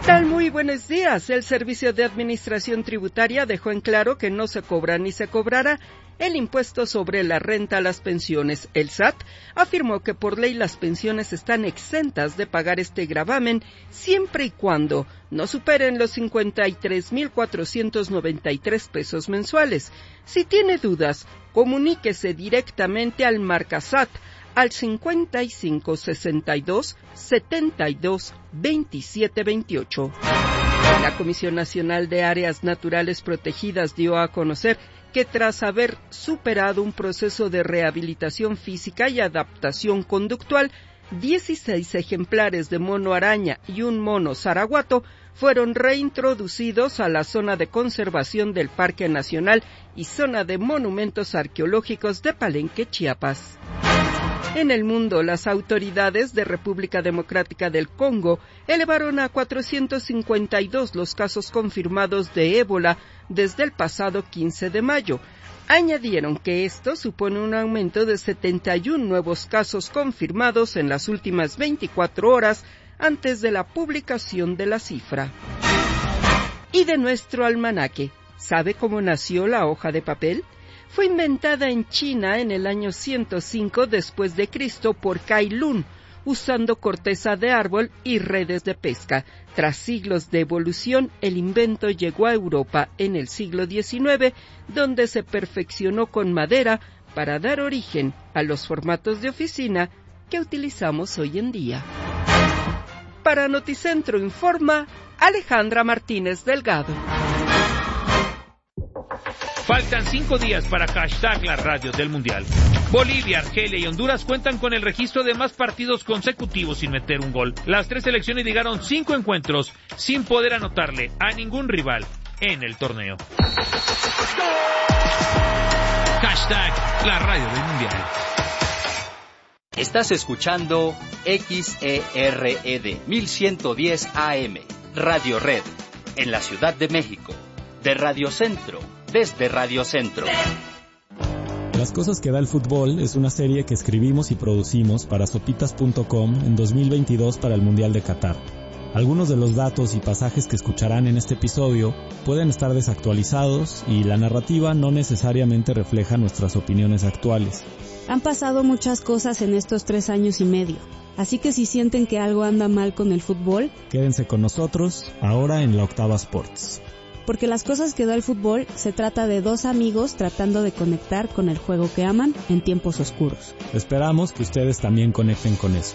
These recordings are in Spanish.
tal? Muy buenos días. El Servicio de Administración Tributaria dejó en claro que no se cobra ni se cobrará el impuesto sobre la renta a las pensiones. El SAT afirmó que por ley las pensiones están exentas de pagar este gravamen siempre y cuando no superen los 53,493 pesos mensuales. Si tiene dudas, comuníquese directamente al Marcasat al 55 62 72 27 28. La Comisión Nacional de Áreas Naturales Protegidas dio a conocer que tras haber superado un proceso de rehabilitación física y adaptación conductual, 16 ejemplares de mono araña y un mono zaraguato fueron reintroducidos a la zona de conservación del Parque Nacional y zona de monumentos arqueológicos de Palenque, Chiapas. En el mundo, las autoridades de República Democrática del Congo elevaron a 452 los casos confirmados de ébola desde el pasado 15 de mayo. Añadieron que esto supone un aumento de 71 nuevos casos confirmados en las últimas 24 horas antes de la publicación de la cifra. Y de nuestro almanaque, ¿sabe cómo nació la hoja de papel? Fue inventada en China en el año 105 después de Cristo por Kai Lun, usando corteza de árbol y redes de pesca. Tras siglos de evolución, el invento llegó a Europa en el siglo XIX, donde se perfeccionó con madera para dar origen a los formatos de oficina que utilizamos hoy en día. Para Noticentro Informa, Alejandra Martínez Delgado. Faltan 5 días para hashtag la radio del Mundial. Bolivia, Argelia y Honduras cuentan con el registro de más partidos consecutivos sin meter un gol. Las tres selecciones llegaron 5 encuentros sin poder anotarle a ningún rival en el torneo. Hashtag la radio del Mundial. Estás escuchando XERED 1110 AM, Radio Red, en la Ciudad de México, de Radio Centro. Desde Radio Centro. Las cosas que da el fútbol es una serie que escribimos y producimos para sopitas.com en 2022 para el Mundial de Qatar. Algunos de los datos y pasajes que escucharán en este episodio pueden estar desactualizados y la narrativa no necesariamente refleja nuestras opiniones actuales. Han pasado muchas cosas en estos 3 años y medio, así que si sienten que algo anda mal con el fútbol, quédense con nosotros ahora en La Octava Sports. Porque las cosas que da el fútbol se trata de 2 amigos tratando de conectar con el juego que aman en tiempos oscuros. Esperamos que ustedes también conecten con eso.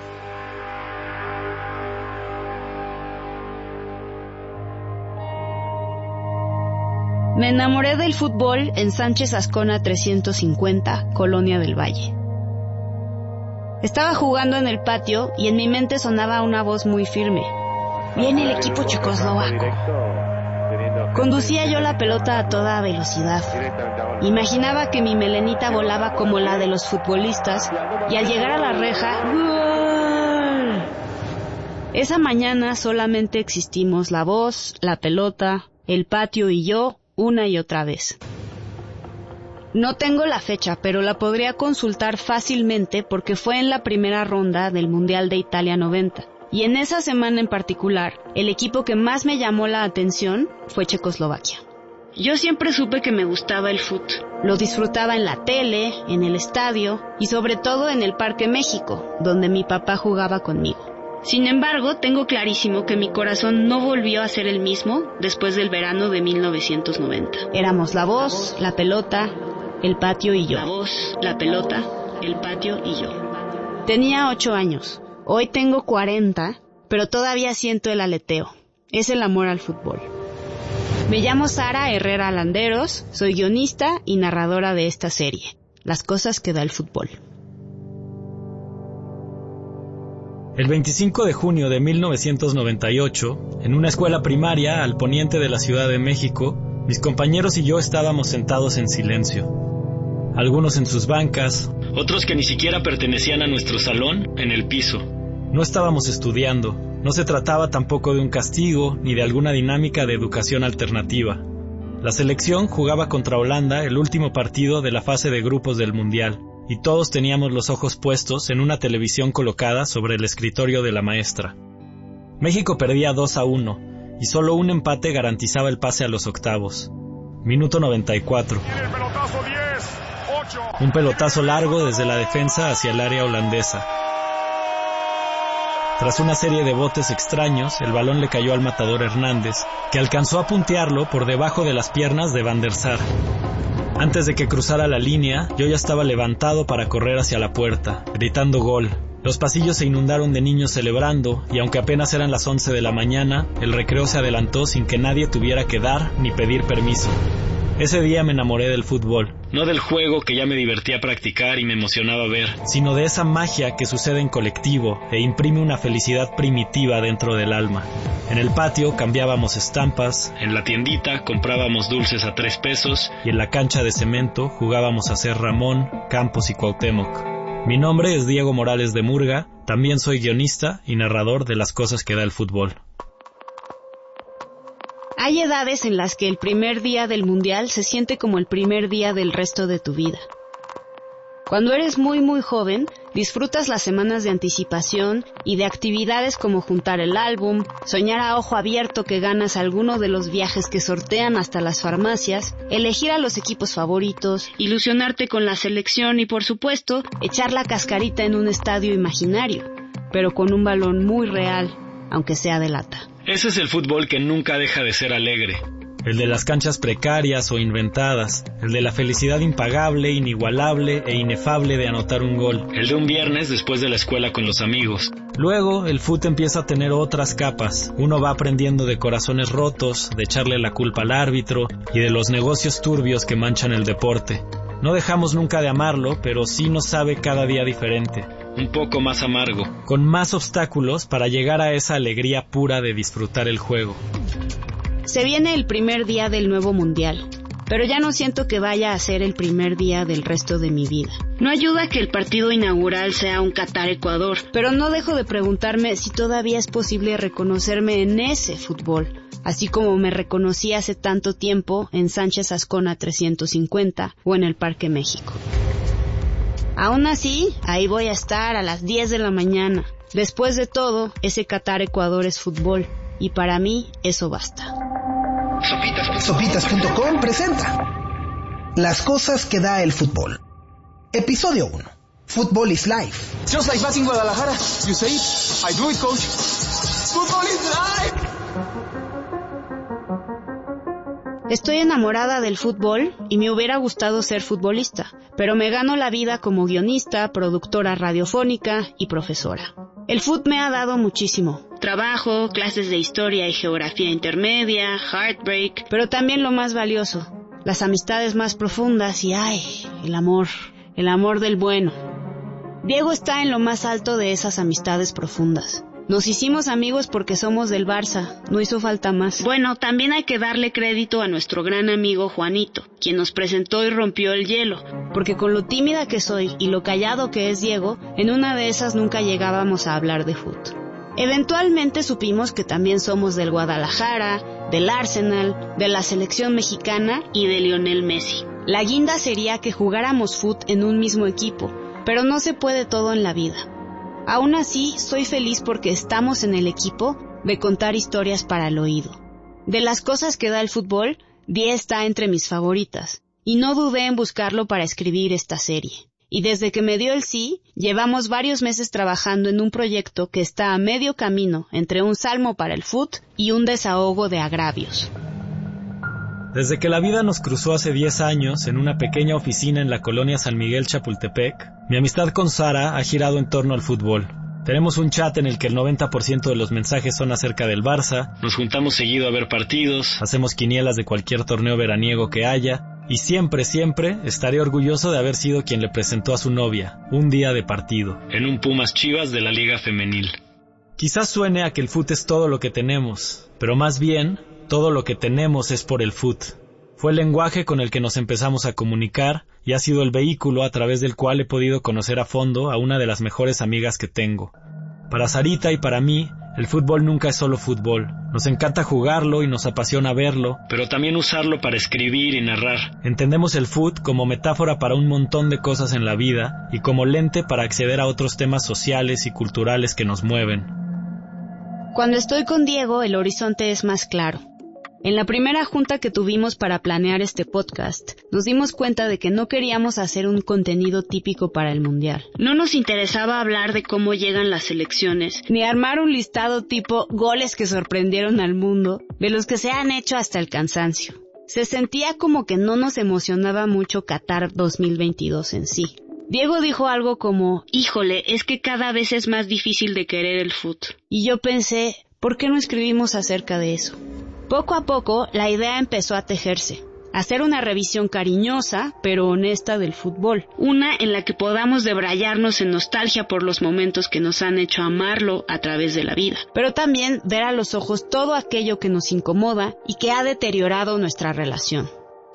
Me enamoré del fútbol en Sánchez Azcona 350, Colonia del Valle. Estaba jugando en el patio y en mi mente sonaba una voz muy firme. Viene el equipo checoslovaco. Conducía yo la pelota a toda velocidad. Imaginaba que mi melenita volaba como la de los futbolistas y al llegar a la reja, ¡gol! Esa mañana solamente existimos la voz, la pelota, el patio y yo una y otra vez. No tengo la fecha, pero la podría consultar fácilmente porque fue en la primera ronda del Mundial de Italia 90. Y en esa semana en particular, el equipo que más me llamó la atención fue Checoslovaquia. Yo siempre supe que me gustaba el fútbol. Lo disfrutaba en la tele, en el estadio y sobre todo en el Parque México, donde mi papá jugaba conmigo. Sin embargo, tengo clarísimo que mi corazón no volvió a ser el mismo después del verano de 1990. Éramos la voz, la pelota, el patio y yo. La voz, la pelota, el patio y yo. Tenía 8 años. Hoy tengo 40, pero todavía siento el aleteo. Es el amor al fútbol. Me llamo Sara Herrera Landeros, soy guionista y narradora de esta serie, Las cosas que da el fútbol. El 25 de junio de 1998, en una escuela primaria al poniente de la Ciudad de México, mis compañeros y yo estábamos sentados en silencio. Algunos en sus bancas, otros que ni siquiera pertenecían a nuestro salón, en el piso. No estábamos estudiando, no se trataba tampoco de un castigo ni de alguna dinámica de educación alternativa. La selección jugaba contra Holanda el último partido de la fase de grupos del Mundial, y todos teníamos los ojos puestos en una televisión colocada sobre el escritorio de la maestra. México perdía 2-1 y solo un empate garantizaba el pase a los octavos. Minuto 94. Un pelotazo largo desde la defensa hacia el área holandesa. Tras una serie de botes extraños, el balón le cayó al matador Hernández, que alcanzó a puntearlo por debajo de las piernas de Van der Sar. Antes de que cruzara la línea, yo ya estaba levantado para correr hacia la puerta, gritando gol. Los pasillos se inundaron de niños celebrando, y aunque apenas eran las 11 de la mañana, el recreo se adelantó sin que nadie tuviera que dar ni pedir permiso. Ese día me enamoré del fútbol. No del juego que ya me divertía practicar y me emocionaba ver, sino de esa magia que sucede en colectivo e imprime una felicidad primitiva dentro del alma. En el patio cambiábamos estampas, en la tiendita comprábamos dulces a 3 pesos y en la cancha de cemento jugábamos a ser Ramón, Campos y Cuauhtémoc. Mi nombre es Diego Morales de Murga, también soy guionista y narrador de las cosas que da el fútbol. Hay edades en las que el primer día del mundial se siente como el primer día del resto de tu vida. Cuando eres muy joven, disfrutas las semanas de anticipación y de actividades como juntar el álbum, soñar a ojo abierto que ganas alguno de los viajes que sortean hasta las farmacias, elegir a los equipos favoritos, ilusionarte con la selección y, por supuesto, echar la cascarita en un estadio imaginario, pero con un balón muy real, aunque sea de lata. Ese es el fútbol que nunca deja de ser alegre. El de las canchas precarias o inventadas, el de la felicidad impagable, inigualable e inefable de anotar un gol. El de un viernes después de la escuela con los amigos. Luego, el fútbol empieza a tener otras capas. Uno va aprendiendo de corazones rotos, de echarle la culpa al árbitro y de los negocios turbios que manchan el deporte. No dejamos nunca de amarlo, pero sí nos sabe cada día diferente. Un poco más amargo. Con más obstáculos para llegar a esa alegría pura de disfrutar el juego. Se viene el primer día del nuevo mundial, pero ya no siento que vaya a ser el primer día del resto de mi vida. No ayuda que el partido inaugural sea un Qatar-Ecuador, pero no dejo de preguntarme si todavía es posible reconocerme en ese fútbol, así como me reconocí hace tanto tiempo en Sánchez Azcona 350 o en el Parque México. Aún así, ahí voy a estar a las 10 de la mañana. Después de todo, ese Qatar-Ecuador es fútbol, y para mí eso basta. Sopitas.com presenta Las cosas que da el fútbol. Episodio 1. Football is life. Just like back in Guadalajara. You say it, I do it, coach. Football is life. Estoy enamorada del fútbol y me hubiera gustado ser futbolista, pero me gano la vida como guionista, productora radiofónica y profesora. El fútbol me ha dado muchísimo. Trabajo, clases de historia y geografía intermedia, heartbreak, pero también lo más valioso, las amistades más profundas y el amor del bueno. Diego está en lo más alto de esas amistades profundas. Nos hicimos amigos porque somos del Barça, no hizo falta más. Bueno, también hay que darle crédito a nuestro gran amigo Juanito, quien nos presentó y rompió el hielo, porque con lo tímida que soy y lo callado que es Diego, en una de esas nunca llegábamos a hablar de fútbol. Eventualmente supimos que también somos del Guadalajara, del Arsenal, de la selección mexicana y de Lionel Messi. La guinda sería que jugáramos fútbol en un mismo equipo, pero no se puede todo en la vida. Aún así, soy feliz porque estamos en el equipo de contar historias para el oído. De las cosas que da el fútbol, 10 está entre mis favoritas, y no dudé en buscarlo para escribir esta serie. Y desde que me dio el sí, llevamos varios meses trabajando en un proyecto que está a medio camino entre un salmo para el fútbol y un desahogo de agravios. Desde que la vida nos cruzó hace 10 años en una pequeña oficina en la colonia San Miguel Chapultepec, mi amistad con Sara ha girado en torno al fútbol. Tenemos un chat en el que el 90% de los mensajes son acerca del Barça. Nos juntamos seguido a ver partidos. Hacemos quinielas de cualquier torneo veraniego que haya. Y siempre estaré orgulloso de haber sido quien le presentó a su novia un día de partido. En un Pumas Chivas de la Liga Femenil. Quizás suene a que el fútbol es todo lo que tenemos, pero más bien, todo lo que tenemos es por el fútbol. Fue el lenguaje con el que nos empezamos a comunicar y ha sido el vehículo a través del cual he podido conocer a fondo a una de las mejores amigas que tengo. Para Sarita y para mí, el fútbol nunca es solo fútbol. Nos encanta jugarlo y nos apasiona verlo, pero también usarlo para escribir y narrar. Entendemos el fútbol como metáfora para un montón de cosas en la vida y como lente para acceder a otros temas sociales y culturales que nos mueven. Cuando estoy con Diego, el horizonte es más claro. En la primera junta que tuvimos para planear este podcast, nos dimos cuenta de que no queríamos hacer un contenido típico para el Mundial. No nos interesaba hablar de cómo llegan las selecciones, ni armar un listado tipo goles que sorprendieron al mundo, de los que se han hecho hasta el cansancio. Se sentía como que no nos emocionaba mucho Qatar 2022 en sí. Diego dijo algo como, híjole, es que cada vez es más difícil de querer el fútbol. Y yo pensé, ¿por qué no escribimos acerca de eso? Poco a poco, la idea empezó a tejerse. Hacer una revisión cariñosa, pero honesta del fútbol. Una en la que podamos debrayarnos en nostalgia por los momentos que nos han hecho amarlo a través de la vida. Pero también ver a los ojos todo aquello que nos incomoda y que ha deteriorado nuestra relación.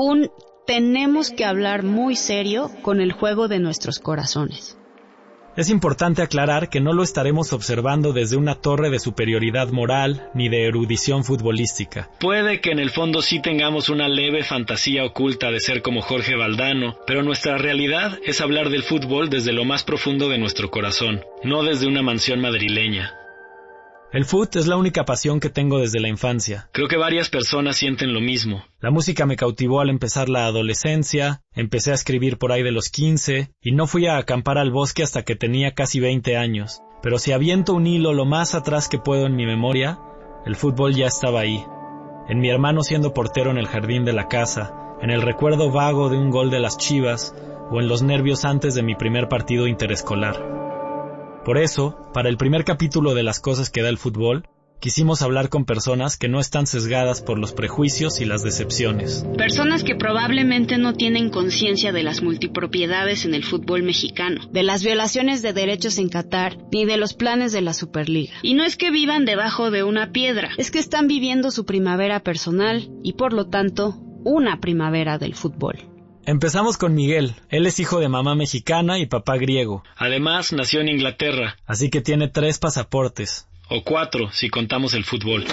Tenemos que hablar muy serio con el juego de nuestros corazones. Es importante aclarar que no lo estaremos observando desde una torre de superioridad moral ni de erudición futbolística. Puede que en el fondo sí tengamos una leve fantasía oculta de ser como Jorge Valdano, pero nuestra realidad es hablar del fútbol desde lo más profundo de nuestro corazón, no desde una mansión madrileña. El fútbol es la única pasión que tengo desde la infancia. Creo que varias personas sienten lo mismo. La música me cautivó al empezar la adolescencia, empecé a escribir por ahí de los 15, y no fui a acampar al bosque hasta que tenía casi 20 años. Pero si aviento un hilo lo más atrás que puedo en mi memoria, el fútbol ya estaba ahí. En mi hermano siendo portero en el jardín de la casa, en el recuerdo vago de un gol de las Chivas, o en los nervios antes de mi primer partido interescolar. Por eso, para el primer capítulo de Las cosas que da el fútbol, quisimos hablar con personas que no están sesgadas por los prejuicios y las decepciones. Personas que probablemente no tienen conciencia de las multipropiedades en el fútbol mexicano, de las violaciones de derechos en Qatar, ni de los planes de la Superliga. Y no es que vivan debajo de una piedra, es que están viviendo su primavera personal y, por lo tanto, una primavera del fútbol. Empezamos con Miguel. Él es hijo de mamá mexicana y papá griego. Además, nació en Inglaterra. Así que tiene 3 pasaportes. O 4, si contamos el fútbol.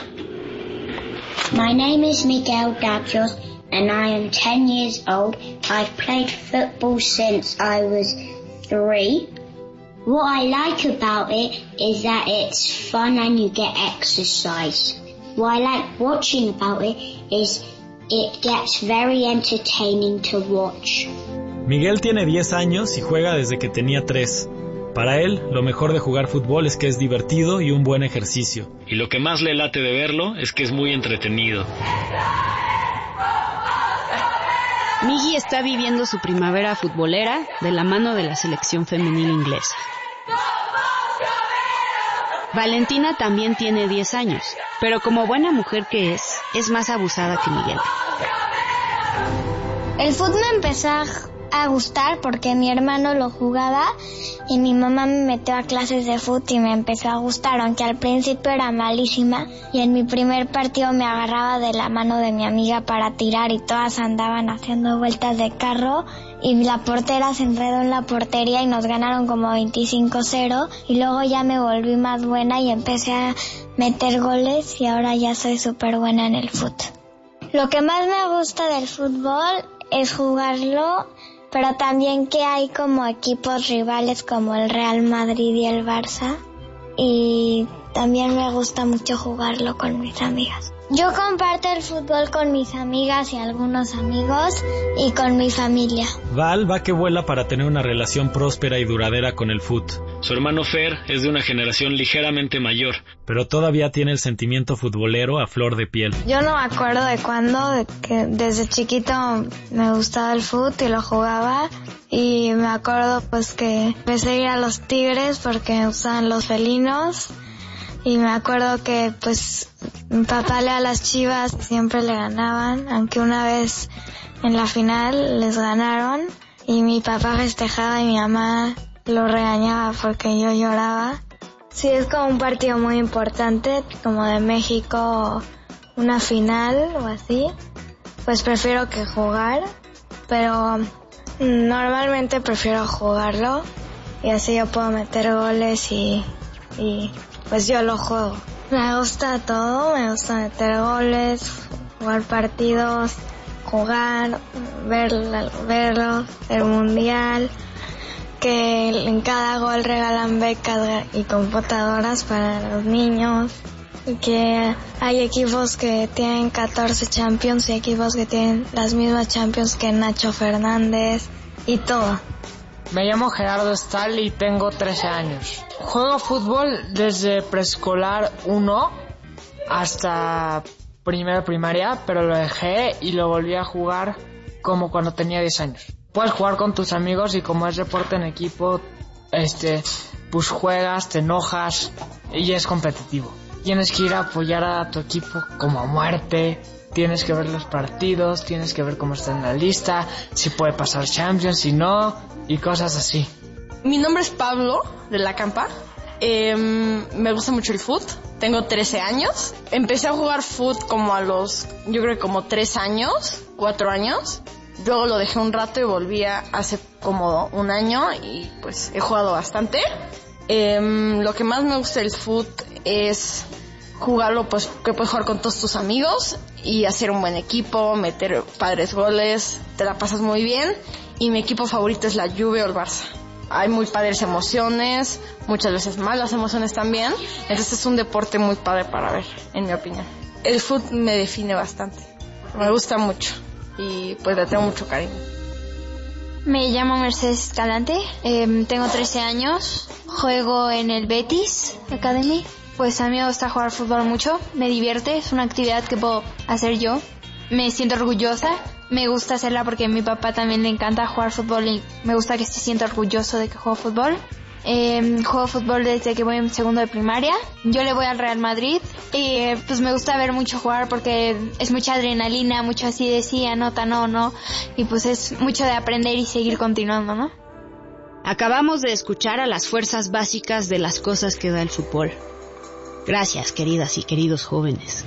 My name is Miguel Davios, and I am 10 years old. I've played football since I was 3. What I like about it is that it's fun and you get exercise. What I like watching about it is it gets very entertaining to watch. Miguel tiene 10 años y juega desde que tenía 3. Para él, lo mejor de jugar fútbol es que es divertido y un buen ejercicio. Y lo que más le late de verlo es que es muy entretenido. Miggy está viviendo su primavera futbolera de la mano de la selección femenil inglesa. Valentina también tiene 10 años, pero como buena mujer que es más abusada que Miguel. El fútbol me empezó a gustar porque mi hermano lo jugaba y mi mamá me metió a clases de fútbol y me empezó a gustar, aunque al principio era malísima, y en mi primer partido me agarraba de la mano de mi amiga para tirar y todas andaban haciendo vueltas de carro y la portera se enredó en la portería y nos ganaron como 25-0 y luego ya me volví más buena y empecé a meter goles y ahora ya soy súper buena en el fútbol. Lo que más me gusta del fútbol es jugarlo, pero también que hay como equipos rivales como el Real Madrid y el Barça, y también me gusta mucho jugarlo con mis amigas. Yo comparto el fútbol con mis amigas y algunos amigos y con mi familia. Val va que vuela para tener una relación próspera y duradera con el fútbol. Su hermano Fer es de una generación ligeramente mayor, pero todavía tiene el sentimiento futbolero a flor de piel. Yo no me acuerdo de cuándo, de que desde chiquito me gustaba el fútbol y lo jugaba, y me acuerdo pues que empecé a ir a los Tigres porque me gustaban los felinos. Y me acuerdo que pues mi papá a las Chivas siempre le ganaban, aunque una vez en la final les ganaron y mi papá festejaba y mi mamá lo regañaba porque yo lloraba. Sí, es como un partido muy importante, como de México, una final o así, pues prefiero que jugar, pero normalmente prefiero jugarlo y así yo puedo meter goles y pues yo lo juego. Me gusta todo, me gusta meter goles, jugar partidos, jugar, verlo, el mundial, que en cada gol regalan becas y computadoras para los niños. que hay equipos que tienen 14 Champions y equipos que tienen las mismas Champions que Nacho Fernández y todo. Me llamo Gerardo Estal y tengo 13 años. Juego fútbol desde preescolar 1 hasta primero primaria, pero lo dejé y lo volví a jugar como cuando tenía 10 años. Puedes jugar con tus amigos y como es deporte en equipo, pues juegas, te enojas y es competitivo. Tienes que ir a apoyar a tu equipo como a muerte, tienes que ver los partidos, tienes que ver cómo está en la lista, si puede pasar Champions, si no, y cosas así. Mi nombre es Pablo, de La Campa. Me gusta mucho el fútbol. Tengo 13 años. Empecé a jugar fútbol como a los, yo creo que como 3 años, 4 años. Luego lo dejé un rato y volví hace como 1 año y pues he jugado bastante. Lo que más me gusta del fútbol es jugarlo, pues que puedes jugar con todos tus amigos y hacer un buen equipo, meter padres goles, te la pasas muy bien. Y mi equipo favorito es la Juve o el Barça. Hay muy padres emociones, muchas veces malas emociones también. Entonces es un deporte muy padre para ver, en mi opinión. El fútbol me define bastante, me gusta mucho y pues le tengo mucho cariño. Me llamo Mercedes Escalante, tengo 13 años, juego en el Betis Academy. Pues a mí me gusta jugar fútbol mucho, me divierte, es una actividad que puedo hacer yo. Me siento orgullosa, me gusta hacerla porque a mi papá también le encanta jugar fútbol y me gusta que se sienta orgulloso de que juego fútbol. Juego fútbol desde que voy en segundo de primaria. Yo le voy al Real Madrid y pues me gusta ver mucho jugar porque es mucha adrenalina, mucho así de sí, anota, no. Y pues es mucho de aprender y seguir continuando, ¿no? Acabamos de escuchar a las fuerzas básicas de las cosas que da el fútbol. Gracias, queridas y queridos jóvenes.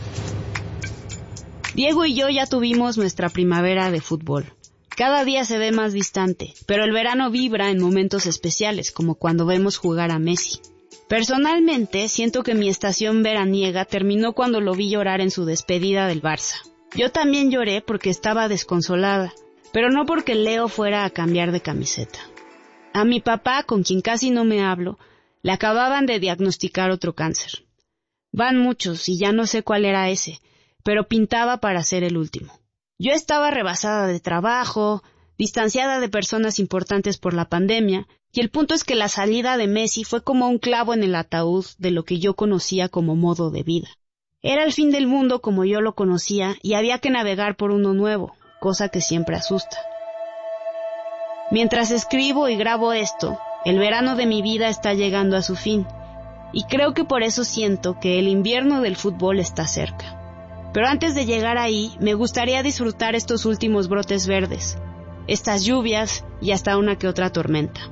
Diego y yo ya tuvimos nuestra primavera de fútbol. Cada día se ve más distante, pero el verano vibra en momentos especiales, como cuando vemos jugar a Messi. Personalmente, siento que mi estación veraniega terminó cuando lo vi llorar en su despedida del Barça. Yo también lloré porque estaba desconsolada, pero no porque Leo fuera a cambiar de camiseta. A mi papá, con quien casi no me hablo, le acababan de diagnosticar otro cáncer. Van muchos y ya no sé cuál era ese, pero pintaba para ser el último. Yo estaba rebasada de trabajo, distanciada de personas importantes por la pandemia, y el punto es que la salida de Messi fue como un clavo en el ataúd de lo que yo conocía como modo de vida. Era el fin del mundo como yo lo conocía y había que navegar por uno nuevo, cosa que siempre asusta. Mientras escribo y grabo esto, el verano de mi vida está llegando a su fin, y creo que por eso siento que el invierno del fútbol está cerca. Pero antes de llegar ahí, me gustaría disfrutar estos últimos brotes verdes, estas lluvias y hasta una que otra tormenta.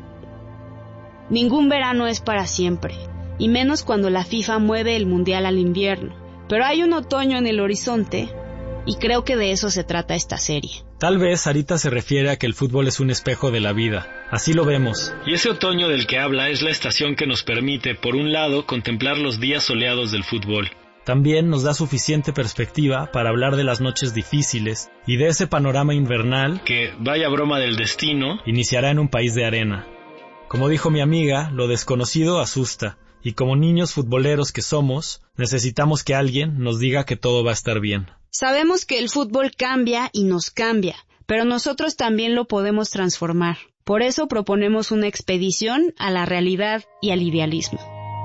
Ningún verano es para siempre, y menos cuando la FIFA mueve el mundial al invierno. Pero hay un otoño en el horizonte, y creo que de eso se trata esta serie. Tal vez Sarita se refiere a que el fútbol es un espejo de la vida. Así lo vemos. Y ese otoño del que habla es la estación que nos permite, por un lado, contemplar los días soleados del fútbol. También nos da suficiente perspectiva para hablar de las noches difíciles y de ese panorama invernal que, vaya broma del destino, iniciará en un país de arena. Como dijo mi amiga, lo desconocido asusta, y como niños futboleros que somos, necesitamos que alguien nos diga que todo va a estar bien. Sabemos que el fútbol cambia y nos cambia, pero nosotros también lo podemos transformar. Por eso proponemos una expedición a la realidad y al idealismo.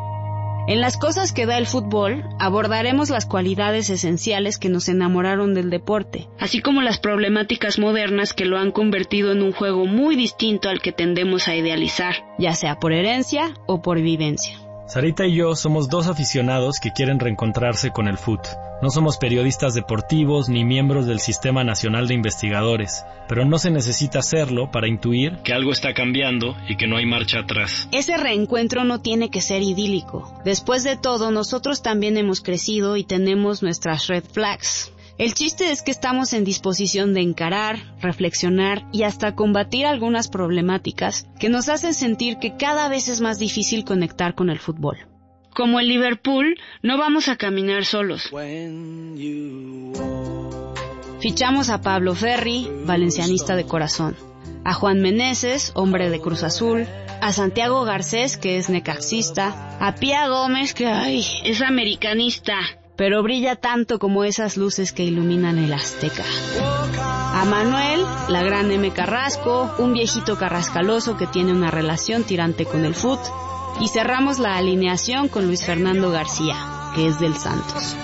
En las cosas que da el fútbol, abordaremos las cualidades esenciales que nos enamoraron del deporte, así como las problemáticas modernas que lo han convertido en un juego muy distinto al que tendemos a idealizar, ya sea por herencia o por vivencia. Sarita y yo somos dos aficionados que quieren reencontrarse con el fut. No somos periodistas deportivos ni miembros del Sistema Nacional de Investigadores, pero no se necesita serlo para intuir que algo está cambiando y que no hay marcha atrás. Ese reencuentro no tiene que ser idílico. Después de todo, nosotros también hemos crecido y tenemos nuestras red flags. El chiste es que estamos en disposición de encarar, reflexionar y hasta combatir algunas problemáticas que nos hacen sentir que cada vez es más difícil conectar con el fútbol. Como en Liverpool, no vamos a caminar solos. Fichamos a Pablo Ferri, valencianista de corazón. a Juan Meneses, hombre de Cruz Azul, a Santiago Garcés, que es necaxista, a Pía Gómez, que es americanista, pero brilla tanto como esas luces que iluminan el Azteca. A Manuel, la gran M. Carrasco, un viejito carrascaloso que tiene una relación tirante con el fut. Y cerramos la alineación con Luis Fernando García, que es del Santos.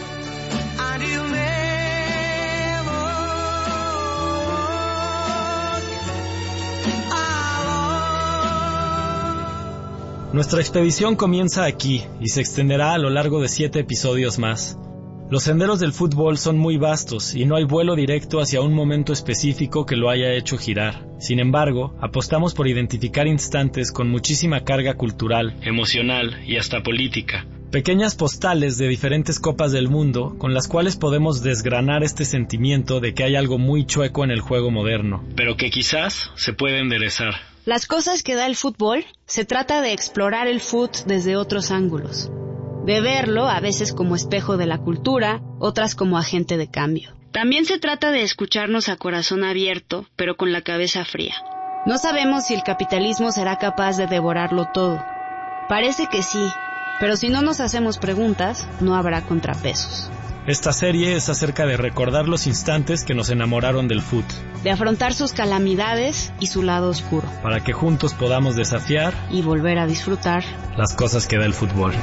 Nuestra expedición comienza aquí y se extenderá a lo largo de 7 episodios más. Los senderos del fútbol son muy vastos y no hay vuelo directo hacia un momento específico que lo haya hecho girar. Sin embargo, apostamos por identificar instantes con muchísima carga cultural, emocional y hasta política. Pequeñas postales de diferentes copas del mundo con las cuales podemos desgranar este sentimiento de que hay algo muy chueco en el juego moderno. Pero que quizás se puede enderezar. Las cosas que da el fútbol, se trata de explorar el fut desde otros ángulos. De verlo, a veces como espejo de la cultura, otras como agente de cambio. También se trata de escucharnos a corazón abierto, pero con la cabeza fría. No sabemos si el capitalismo será capaz de devorarlo todo. Parece que sí, pero si no nos hacemos preguntas, no habrá contrapesos. Esta serie es acerca de recordar los instantes que nos enamoraron del fut. De afrontar sus calamidades y su lado oscuro. Para que juntos podamos desafiar y volver a disfrutar las cosas que da el fútbol.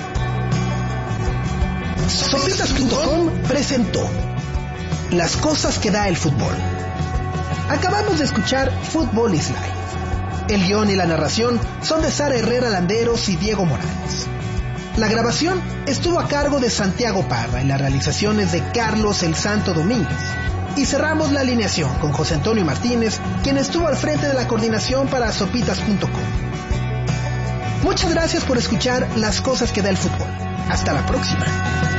Sopitas.com presentó Las cosas que da el fútbol. Acabamos de escuchar Football is Life. El guión y la narración son de Sara Herrera Landeros y Diego Morales. La grabación estuvo a cargo de Santiago Parra y las realizaciones de Carlos El Santo Domínguez. Y cerramos la alineación con José Antonio Martínez, quien estuvo al frente de la coordinación para Sopitas.com. Muchas gracias por escuchar Las cosas que da el fútbol. Hasta la próxima.